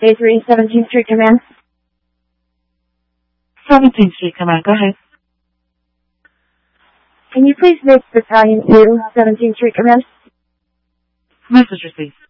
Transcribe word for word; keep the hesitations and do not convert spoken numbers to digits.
A three, seventeenth Street Command. seventeenth Street Command, go ahead. Can you please make Battalion two, seventeenth Street Command? Message received.